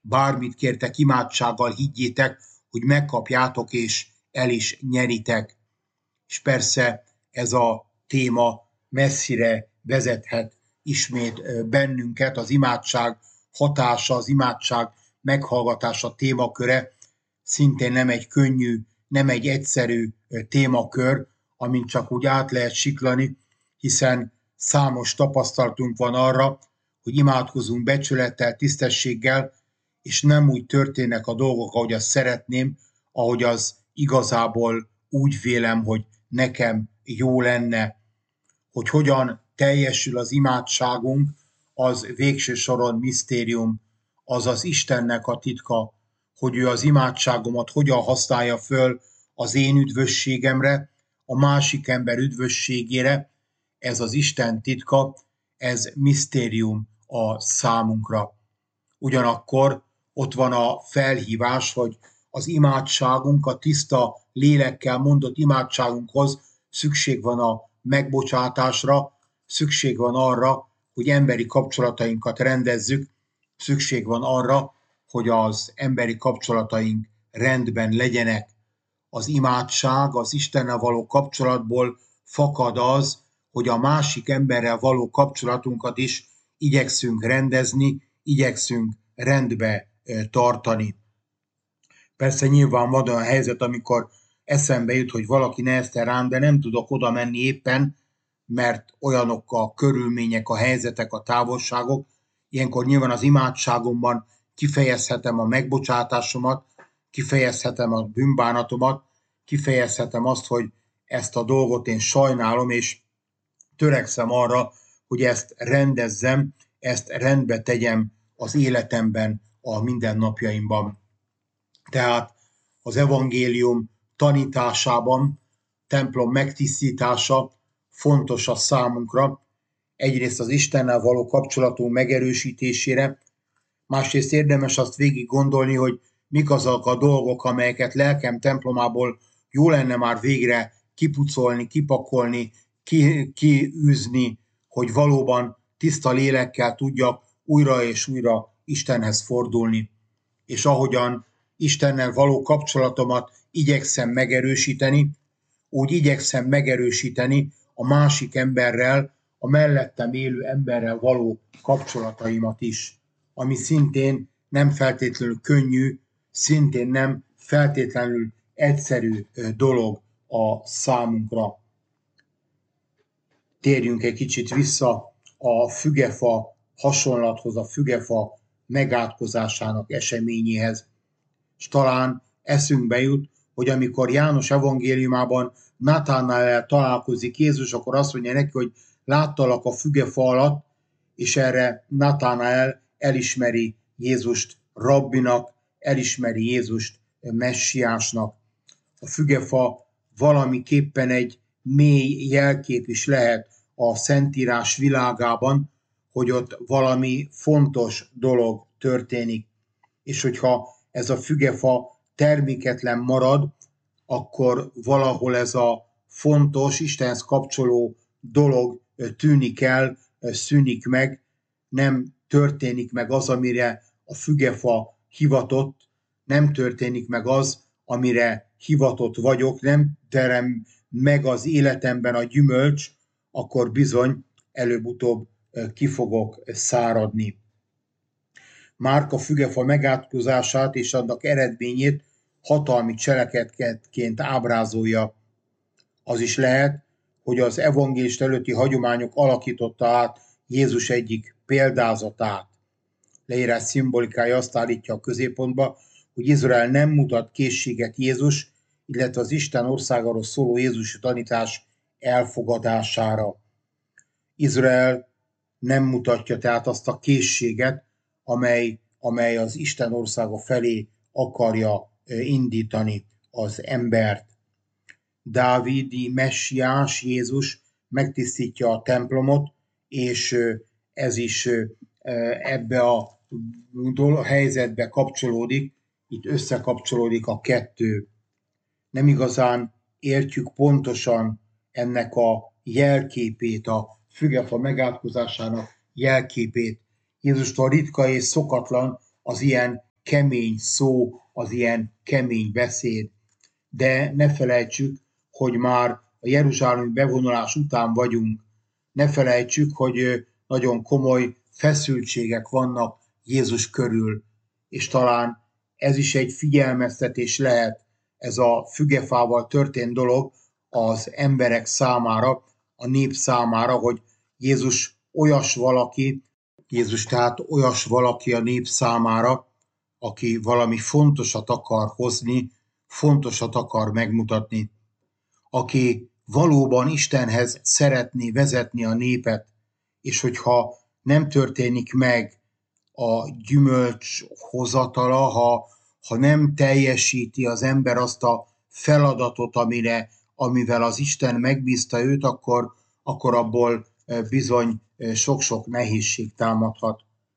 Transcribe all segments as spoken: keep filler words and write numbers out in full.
bármit kértek imádsággal, higgyétek, hogy megkapjátok és el is nyeritek. És persze ez a téma messzire vezethet ismét bennünket, az imádság hatása, az imádság meghallgatása témaköre szintén nem egy könnyű, nem egy egyszerű témakör, amint csak úgy át lehet siklani, hiszen számos tapasztalatunk van arra, hogy imádkozunk becsülettel, tisztességgel, és nem úgy történnek a dolgok, ahogy azt szeretném, ahogy az igazából úgy vélem, hogy nekem jó lenne. Hogy hogyan teljesül az imádságunk, az végső soron misztérium, az az Istennek a titka, hogy ő az imádságomat hogyan használja föl az én üdvösségemre, a másik ember üdvösségére, ez az Isten titka, ez misztérium a számunkra. Ugyanakkor ott van a felhívás, hogy az imádságunk, a tiszta lélekkel mondott imádságunkhoz szükség van a megbocsátásra, szükség van arra, hogy emberi kapcsolatainkat rendezzük, szükség van arra, hogy az emberi kapcsolataink rendben legyenek. Az imádság, az Istennel való kapcsolatból fakad az, hogy a másik emberrel való kapcsolatunkat is igyekszünk rendezni, igyekszünk rendbe tartani. Persze nyilván van olyan helyzet, amikor eszembe jut, hogy valaki neheztel rám, de nem tudok oda menni éppen, mert olyanok a körülmények, a helyzetek, a távolságok. Ilyenkor nyilván az imádságomban kifejezhetem a megbocsátásomat, kifejezhetem a bűnbánatomat, kifejezhetem azt, hogy ezt a dolgot én sajnálom, és törekszem arra, hogy ezt rendezzem, ezt rendbe tegyem az életemben, a mindennapjaimban. Tehát az evangélium tanításában, templom megtisztítása fontos a számunkra, egyrészt az Istennel való kapcsolatunk megerősítésére, másrészt érdemes azt végig gondolni, hogy mik azok a dolgok, amelyeket lelkem templomából jó lenne már végre kipucolni, kipakolni, ki, kiűzni, hogy valóban tiszta lélekkel tudjak újra és újra Istenhez fordulni. És ahogyan Istennel való kapcsolatomat igyekszem megerősíteni, úgy igyekszem megerősíteni a másik emberrel, a mellettem élő emberrel való kapcsolataimat is, ami szintén nem feltétlenül könnyű, szintén nem feltétlenül egyszerű dolog a számunkra. Térjünk egy kicsit vissza a fügefa hasonlathoz, a fügefa megátkozásának eseményéhez. És talán eszünkbe jut, hogy amikor János evangéliumában Natánael találkozik Jézus, akkor azt mondja neki, hogy láttalak a fügefa alatt, és erre Natánael elismeri Jézust rabbinak, elismeri Jézust messiásnak. A fügefa valamiképpen egy mély jelkép is lehet a Szentírás világában, hogy ott valami fontos dolog történik. És hogyha ez a fügefa terméketlen marad, akkor valahol ez a fontos, Istenhez kapcsoló dolog tűnik el, szűnik meg, nem történik meg az, amire a fügefa hivatott, nem történik meg az, amire hivatott vagyok, nem terem meg az életemben a gyümölcs, akkor bizony előbb-utóbb ki fogok száradni. Márka fügefa megátkozását és annak eredményét hatalmi cselekedetként ábrázolja. Az is lehet, hogy az evangélista előtti hagyományok alakította át Jézus egyik példázatát. Leírás szimbolikája azt állítja a középpontba, hogy Izrael nem mutat készséget Jézus, illetve az Isten országáról szóló Jézusi tanítás elfogadására. Izrael nem mutatja tehát azt a készséget, amely, amely az Isten országa felé akarja indítani az embert. Dávidi messiás Jézus megtisztítja a templomot, és ez is ebbe a helyzetbe kapcsolódik, itt összekapcsolódik a kettő. Nem igazán értjük pontosan ennek a jelképét, a fügefa megátkozásának jelképét. Jézustól ritka és szokatlan az ilyen kemény szó, az ilyen kemény beszéd. De ne felejtsük, hogy már a jeruzsálemi bevonulás után vagyunk. Ne felejtsük, hogy nagyon komoly feszültségek vannak Jézus körül, és talán ez is egy figyelmeztetés lehet, ez a fügefával történt dolog az emberek számára, a nép számára, hogy Jézus olyas valaki, Jézus tehát olyas valaki a nép számára, aki valami fontosat akar hozni, fontosat akar megmutatni, aki valóban Istenhez szeretné vezetni a népet, és hogyha nem történik meg a gyümölcs hozatala, ha, ha nem teljesíti az ember azt a feladatot, amire, amivel az Isten megbízta őt, akkor, akkor abból bizony sok-sok nehézség támadhat.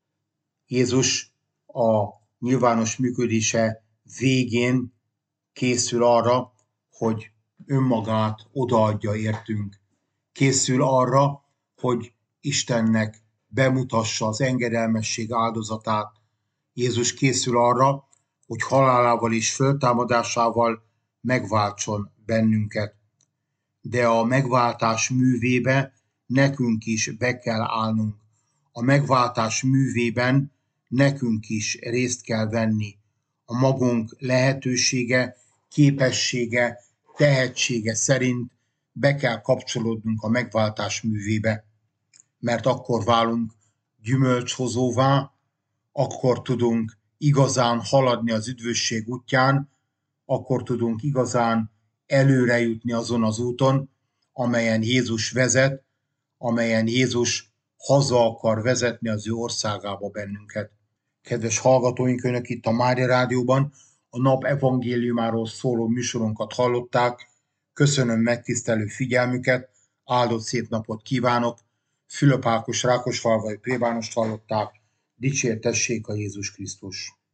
Jézus a nyilvános működése végén készül arra, hogy önmagát odaadja értünk. Készül arra, hogy Istennek bemutassa az engedelmesség áldozatát. Jézus készül arra, hogy halálával és föltámadásával megváltson bennünket. De a megváltás művébe nekünk is be kell állnunk. A megváltás művében nekünk is részt kell venni. A magunk lehetősége, képessége, tehetsége szerint be kell kapcsolódnunk a megváltás művébe, mert akkor válunk gyümölcshozóvá, akkor tudunk igazán haladni az üdvösség útján, akkor tudunk igazán előre jutni azon az úton, amelyen Jézus vezet, amelyen Jézus haza akar vezetni az ő országába bennünket. Kedves hallgatóink, önök itt a Mária Rádióban a nap evangéliumáról szóló műsorunkat hallották. Köszönöm megtisztelő figyelmüket, áldott szép napot kívánok. Fülöp Ákos Rákosfalvai plébánost hallották. Dicsértessék a Jézus Krisztus!